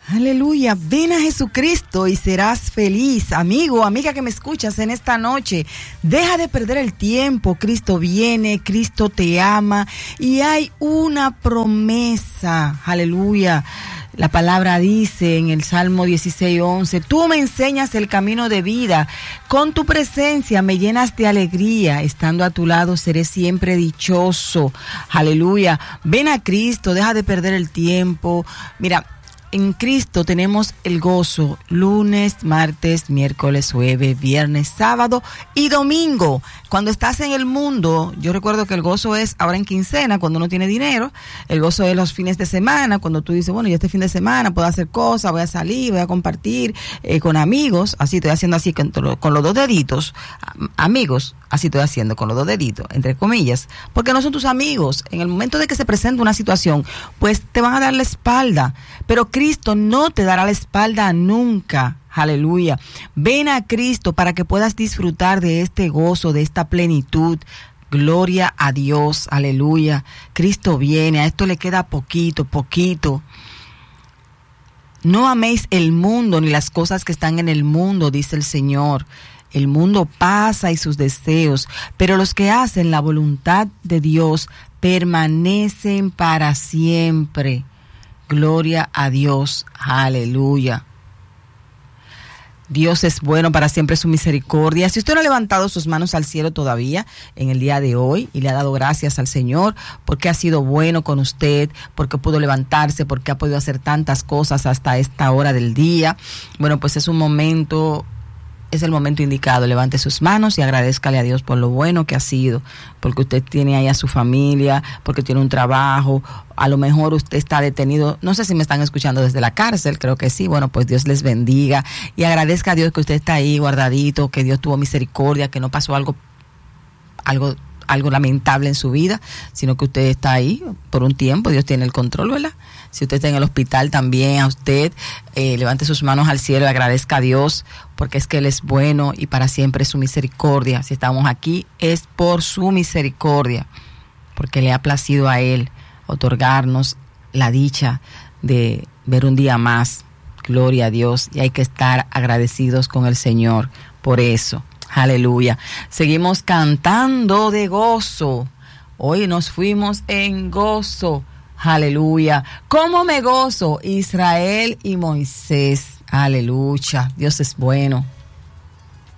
Aleluya, ven a Jesucristo y serás feliz. Amigo, amiga que me escuchas en esta noche, deja de perder el tiempo. Cristo viene, Cristo te ama y hay una promesa. Aleluya. La palabra dice en el Salmo 16:11, tú me enseñas el camino de vida, con tu presencia me llenas de alegría, estando a tu lado seré siempre dichoso. Aleluya, ven a Cristo, deja de perder el tiempo. Mira, en Cristo tenemos el gozo lunes, martes, miércoles, jueves, viernes, sábado y domingo. Cuando estás en el mundo, yo recuerdo que el gozo es ahora en quincena, cuando uno tiene dinero. El gozo es los fines de semana, cuando tú dices, bueno, yo este fin de semana puedo hacer cosas, voy a salir, voy a compartir con amigos. Así estoy haciendo así con los dos deditos. Amigos, así estoy haciendo con los dos deditos, entre comillas, porque no son tus amigos. En el momento de que se presenta una situación, pues te van a dar la espalda, pero Cristo no te dará la espalda nunca. Aleluya. Ven a Cristo para que puedas disfrutar de este gozo, de esta plenitud. Gloria a Dios. Aleluya. Cristo viene. A esto le queda poquito. No améis el mundo ni las cosas que están en el mundo, dice el Señor. El mundo pasa y sus deseos, pero los que hacen la voluntad de Dios permanecen para siempre. Gloria a Dios. Aleluya. Dios es bueno, para siempre su misericordia. Si usted no ha levantado sus manos al cielo todavía en el día de hoy y le ha dado gracias al Señor porque ha sido bueno con usted, porque pudo levantarse, porque ha podido hacer tantas cosas hasta esta hora del día, bueno, pues es el momento indicado. Levante sus manos y agradézcale a Dios por lo bueno que ha sido, porque usted tiene ahí a su familia, porque tiene un trabajo. A lo mejor usted está detenido, no sé si me están escuchando desde la cárcel, creo que sí. Bueno, pues Dios les bendiga y agradezca a Dios que usted está ahí guardadito, que Dios tuvo misericordia, que no pasó algo lamentable en su vida, sino que usted está ahí por un tiempo. Dios tiene el control, ¿verdad? Si usted está en el hospital también, a usted levante sus manos al cielo y agradezca a Dios, porque es que Él es bueno y para siempre es su misericordia. Si estamos aquí es por su misericordia, porque le ha placido a Él otorgarnos la dicha de ver un día más. Gloria a Dios, y hay que estar agradecidos con el Señor por eso. Aleluya. Seguimos cantando de gozo. Hoy nos fuimos en gozo. Aleluya. ¿Cómo me gozo? Israel y Moisés. Aleluya. Dios es bueno.